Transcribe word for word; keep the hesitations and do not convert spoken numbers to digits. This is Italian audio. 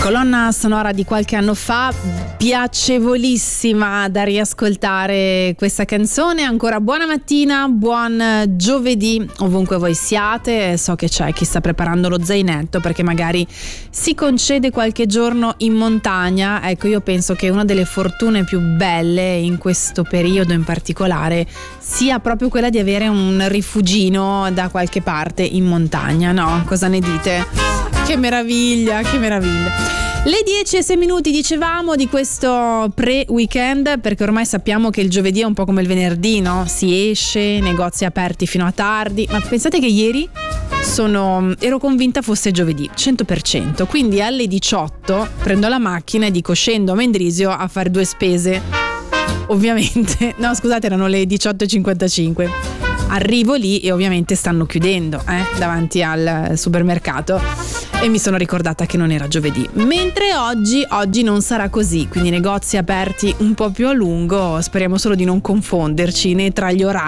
colonna sonora di qualche anno fa, piacevolissima da riascoltare questa canzone. Ancora buona mattina, buon giovedì ovunque voi siate. So che c'è chi sta preparando lo zainetto perché magari si concede qualche giorno in montagna. Ecco, io penso che una delle fortune più belle in questo periodo in particolare sia proprio quella di avere un rifugino da qualche parte in montagna, no? Cosa ne dite? Che meraviglia, che meraviglia. Le dieci e sei minuti dicevamo di questo pre-weekend, perché ormai sappiamo che il giovedì è un po' come il venerdì, no? Si esce, negozi aperti fino a tardi, ma pensate che ieri sono, ero convinta fosse giovedì, cento per cento, quindi alle diciotto prendo la macchina e dico scendo a Mendrisio a fare due spese, ovviamente, no scusate erano le diciotto e cinquantacinque, arrivo lì e ovviamente stanno chiudendo eh, davanti al supermercato. E mi sono ricordata che non era giovedì. Mentre oggi, oggi non sarà così, quindi negozi aperti un po' più a lungo. Speriamo solo di non confonderci né tra gli orari